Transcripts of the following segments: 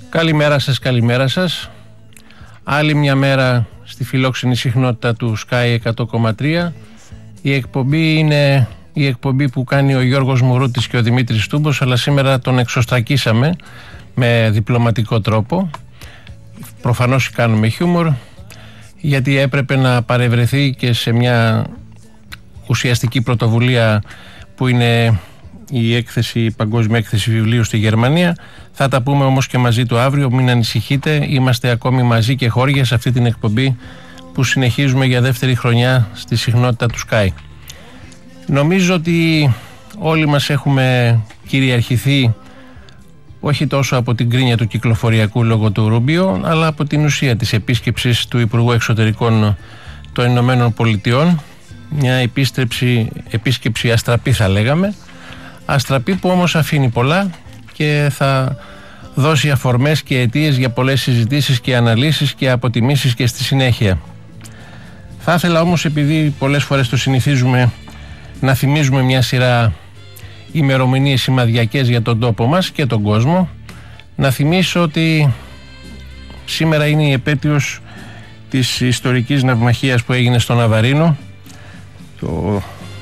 Καλημέρα σας, καλημέρα σας. Άλλη μια μέρα στη φιλόξενη συχνότητα του Sky 100,3. Η εκπομπή είναι η εκπομπή που κάνει ο Γιώργος Μουρούτης και ο Δημήτρης Τούμπος, αλλά σήμερα τον εξωστρακίσαμε με διπλωματικό τρόπο. Προφανώς κάνουμε χιούμορ, γιατί έπρεπε να παρευρεθεί και σε μια ουσιαστική πρωτοβουλία που είναι η παγκόσμια έκθεση βιβλίου στη Γερμανία. Θα τα πούμε όμως και μαζί του αύριο, μην ανησυχείτε, είμαστε ακόμη μαζί και χώρια σε αυτή την εκπομπή που συνεχίζουμε για δεύτερη χρονιά στη συχνότητα του Sky. Νομίζω ότι όλοι μας έχουμε κυριαρχηθεί όχι τόσο από την κρίνια του κυκλοφοριακού λόγω του Ρούμπιο, αλλά από την ουσία της επίσκεψης του Υπουργού Εξωτερικών των Ηνωμένων Πολιτειών. Μια επίσκεψη αστραπή θα λέγαμε, αστραπή που όμως αφήνει πολλά και θα δώσει αφορμές και αιτίες για πολλές συζητήσεις και αναλύσεις και αποτιμήσεις και στη συνέχεια. Θα ήθελα όμως, επειδή πολλές φορές το συνηθίζουμε, να θυμίζουμε μια σειρά ημερομηνίες σημαδιακές για τον τόπο μας και τον κόσμο. Να θυμίσω ότι σήμερα είναι η επέτειος της ιστορικής ναυμαχίας που έγινε στο Ναβαρίνο το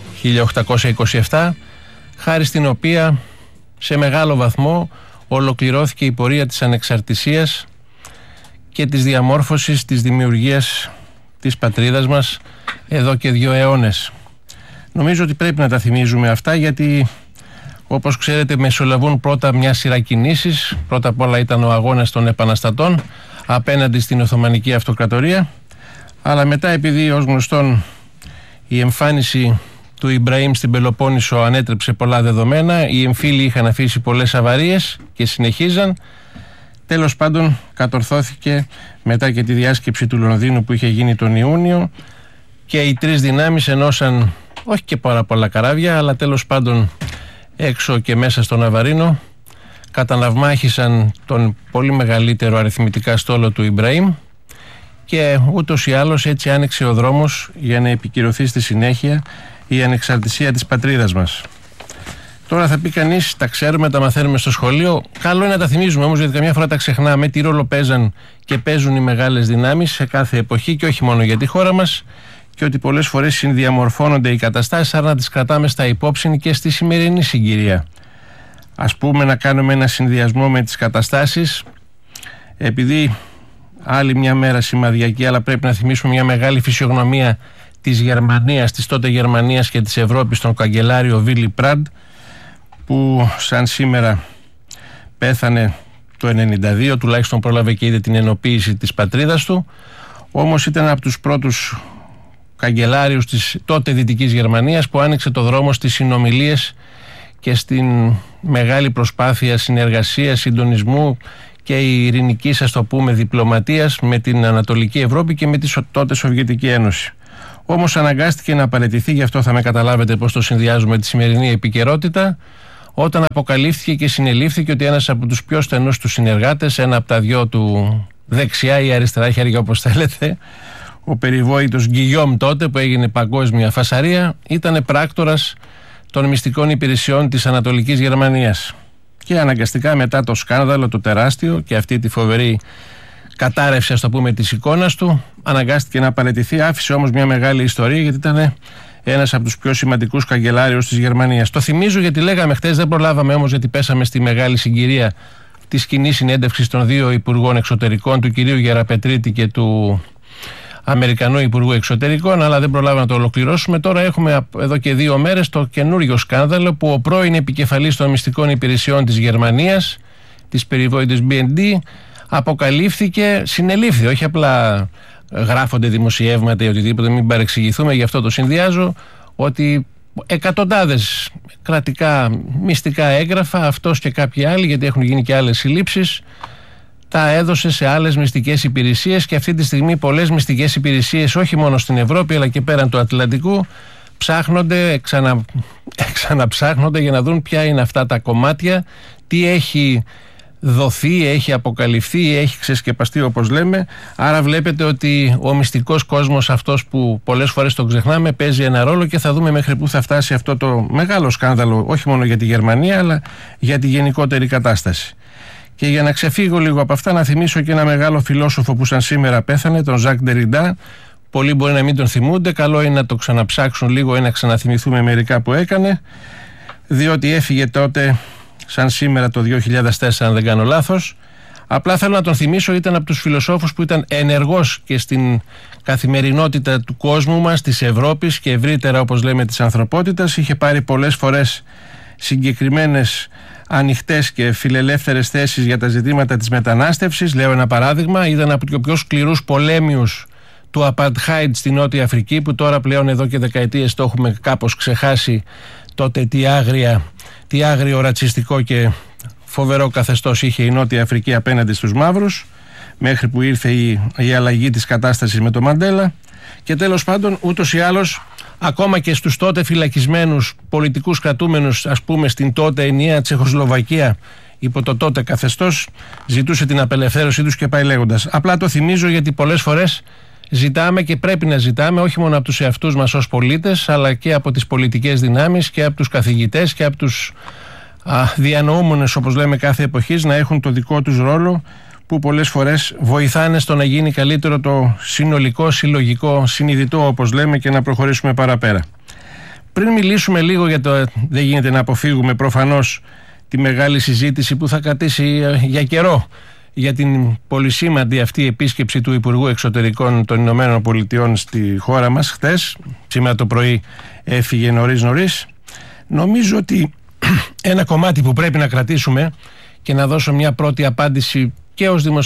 1827, χάρη στην οποία σε μεγάλο βαθμό ολοκληρώθηκε η πορεία της ανεξαρτησίας και της διαμόρφωσης της δημιουργίας της πατρίδας μας εδώ και 2 αιώνες. Νομίζω ότι πρέπει να τα θυμίζουμε αυτά, γιατί όπως ξέρετε μεσολαβούν πρώτα μια σειρά κινήσεις. Πρώτα απ' όλα ήταν ο αγώνας των επαναστατών απέναντι στην Οθωμανική Αυτοκρατορία, αλλά μετά, επειδή ως γνωστόν η εμφάνιση του Ιμπραήμ στην Πελοπόννησο ανέτρεψε πολλά δεδομένα, οι εμφύλοι είχαν αφήσει πολλές αβαρίες και συνεχίζαν. Τέλος πάντων κατορθώθηκε μετά και τη διάσκεψη του Λονδίνου που είχε γίνει τον Ιούνιο και οι 3 δυνάμεις ενώσαν όχι και πάρα πολλά καράβια, αλλά τέλος πάντων έξω και μέσα στο Ναβαρίνο καταναυμάχησαν τον πολύ μεγαλύτερο αριθμητικά στόλο του Ιμπραήμ και ούτως ή άλλως έτσι άνοιξε ο δρόμος για να επικυρωθεί στη συνέχεια η ανεξαρτησία της πατρίδας μας. Τώρα θα πει κανείς, τα ξέρουμε, τα μαθαίνουμε στο σχολείο. Καλό είναι να τα θυμίζουμε όμως, γιατί καμιά φορά τα ξεχνάμε τι ρόλο παίζαν και παίζουν οι μεγάλες δυνάμεις σε κάθε εποχή και όχι μόνο για τη χώρα μας, και ότι πολλές φορές συνδιαμορφώνονται οι καταστάσεις, άρα να τις κρατάμε στα υπόψη και στη σημερινή συγκυρία. Ας πούμε, να κάνουμε ένα συνδυασμό με τις καταστάσεις, επειδή άλλη μια μέρα σημαδιακή, αλλά πρέπει να θυμίσουμε μια μεγάλη φυσιογνωμία της Γερμανίας, της τότε Γερμανίας και της Ευρώπης, τον καγκελάριο Βίλι Πραντ, που σαν σήμερα πέθανε το 1992, τουλάχιστον πρόλαβε και είδε την ενοποίηση της πατρίδας του. Όμως ήταν από τους πρώτους καγκελάριους της τότε Δυτικής Γερμανίας που άνοιξε το δρόμο στις συνομιλίες και στην μεγάλη προσπάθεια συνεργασίας, συντονισμού και ειρηνικής, ας το πούμε, διπλωματίας με την Ανατολική Ευρώπη και με τη τότε Σοβιετική Ένωση. Όμως αναγκάστηκε να παραιτηθεί, γι' αυτό θα με καταλάβετε πώς το συνδυάζουμε τη σημερινή επικαιρότητα, όταν αποκαλύφθηκε και συνελήφθηκε ότι ένας από τους πιο στενούς του συνεργάτες, ένα από τα 2 του δεξιά ή αριστερά χέρια όπως θέλετε, ο περιβόητος Γκυγιόμ τότε που έγινε παγκόσμια φασαρία, ήταν πράκτορας των μυστικών υπηρεσιών της Ανατολικής Γερμανίας. Και αναγκαστικά μετά το σκάνδαλο το τεράστιο και αυτή τη φοβερή κατάρρευση, ας το πούμε, της εικόνας του, αναγκάστηκε να παραιτηθεί. Άφησε όμως μια μεγάλη ιστορία, γιατί ήταν ένας από τους πιο σημαντικούς καγκελάριους της Γερμανίας. Το θυμίζω γιατί λέγαμε χτες, δεν προλάβαμε όμως, γιατί πέσαμε στη μεγάλη συγκυρία της κοινής συνέντευξης των 2 Υπουργών Εξωτερικών, του κυρίου Γεραπετρίτη και του Αμερικανού Υπουργού Εξωτερικών, αλλά δεν προλάβαμε να το ολοκληρώσουμε. Τώρα έχουμε εδώ και 2 μέρες το καινούριο σκάνδαλο που ο πρώην επικεφαλής των μυστικών υπηρεσιών της Γερμανίας, της περιβόητης BND, αποκαλύφθηκε, συνελήφθη, όχι απλά γράφονται δημοσιεύματα ή οτιδήποτε, μην παρεξηγηθούμε, γι' αυτό το συνδυάζω, ότι εκατοντάδες κρατικά μυστικά έγγραφα, αυτός και κάποιοι άλλοι, γιατί έχουν γίνει και άλλες συλλήψεις, τα έδωσε σε άλλες μυστικές υπηρεσίες, και αυτή τη στιγμή πολλές μυστικές υπηρεσίες, όχι μόνο στην Ευρώπη αλλά και πέραν του Ατλαντικού, ψάχνονται, ξαναψάχνονται για να δουν ποια είναι αυτά τα κομμάτια, τι έχει δοθεί, έχει αποκαλυφθεί, έχει ξεσκεπαστεί, όπως λέμε. Άρα βλέπετε ότι ο μυστικός κόσμος αυτός που πολλές φορές τον ξεχνάμε παίζει ένα ρόλο, και θα δούμε μέχρι πού θα φτάσει αυτό το μεγάλο σκάνδαλο, όχι μόνο για τη Γερμανία αλλά για τη γενικότερη κατάσταση. Και για να ξεφύγω λίγο από αυτά, να θυμίσω και ένα μεγάλο φιλόσοφο που σαν σήμερα πέθανε, τον Ζακ Ντεριντα. Πολλοί μπορεί να μην τον θυμούνται, καλό είναι να το ξαναψάξουν λίγο ή να ξαναθυμηθούμε μερικά που έκανε, διότι έφυγε τότε σαν σήμερα το 2004, αν δεν κάνω λάθος. Απλά θέλω να τον θυμίσω, ήταν από τους φιλοσόφους που ήταν ενεργός και στην καθημερινότητα του κόσμου μας, της Ευρώπης και ευρύτερα, όπως λέμε, της ανθρωπότητας. Είχε πάρει πολλές φορές συγκεκριμένες ανοιχτές και φιλελεύθερες θέσεις για τα ζητήματα της μετανάστευσης. Λέω ένα παράδειγμα, ήταν από τους πιο σκληρούς πολέμιους του Apartheid στη Νότια Αφρική, που τώρα πλέον εδώ και δεκαετίες το έχουμε κάπως ξεχάσει, τότε τι άγριο ρατσιστικό και φοβερό καθεστώς είχε η Νότια Αφρική απέναντι στους μαύρους, μέχρι που ήρθε η αλλαγή της κατάστασης με τον Μαντέλα. Και τέλος πάντων, ούτως ή άλλως, ακόμα και στους τότε φυλακισμένους πολιτικούς κρατούμενους, ας πούμε στην τότε ενιαία Τσεχοσλοβακία υπό το τότε καθεστώς, ζητούσε την απελευθέρωσή τους και πάει λέγοντας. Απλά το θυμίζω γιατί πολλές φορές ζητάμε και πρέπει να ζητάμε όχι μόνο από τους εαυτούς μας ως πολίτες, αλλά και από τις πολιτικές δυνάμεις και από τους καθηγητές και από τους διανοούμενες, όπως λέμε, κάθε εποχής, να έχουν το δικό τους ρόλο, που πολλές φορές βοηθάνε στο να γίνει καλύτερο το συνολικό, συλλογικό, συνειδητό, όπως λέμε, και να προχωρήσουμε παραπέρα. Πριν μιλήσουμε λίγο για το, δεν γίνεται να αποφύγουμε προφανώς τη μεγάλη συζήτηση που θα κρατήσει για καιρό για την πολυσήμαντη αυτή επίσκεψη του Υπουργού Εξωτερικών των Ηνωμένων Πολιτειών στη χώρα μας χτες. Σήμερα το πρωί έφυγε νωρίς. Νομίζω ότι ένα κομμάτι που πρέπει να κρατήσουμε και να δώσω μια πρώτη απάντηση και ως δημοσιογράφος